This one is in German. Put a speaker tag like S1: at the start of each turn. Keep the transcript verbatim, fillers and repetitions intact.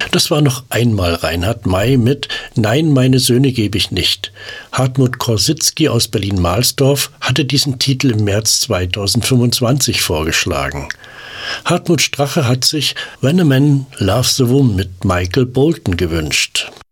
S1: Das war noch einmal Reinhard May mit »Nein, meine Söhne gebe ich nicht«. Hartmut Korsitzky aus Berlin-Mahlsdorf hatte diesen Titel im März zweitausendfünfundzwanzig vorgeschlagen. Hartmut Strache hat sich »When a Man Loves a Woman« mit Michael Bolton gewünscht.